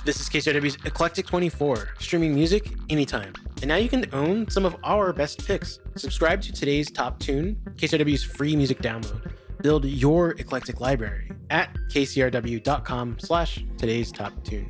This is KCRW's Eclectic 24, streaming music anytime. And now you can own some of our best picks. Subscribe to today's top tune, KCRW's free music download. Build your eclectic library at kcrw.com/today's top tune.